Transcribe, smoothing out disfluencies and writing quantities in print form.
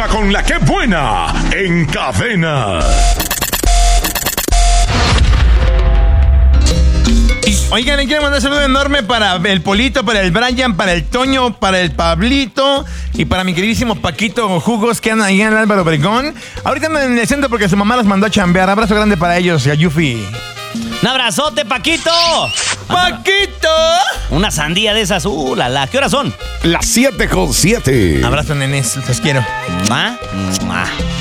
arriba con la que buena en Cadena. Oigan, le quiero mandar un saludo enorme para el Polito, para el Brian, para el Toño, para el Pablito y para mi queridísimo Paquito Jugos que andan ahí en el Álvaro Obregón. Ahorita andan en el centro porque su mamá las mandó a chambear. Abrazo grande para ellos y a Yufi. ¡Un abrazote, Paquito! ¡Paquito! Una sandía de esas. La. ¿Qué horas son? Las 7:07. Abrazo, nenes. Los quiero. ¿Ah?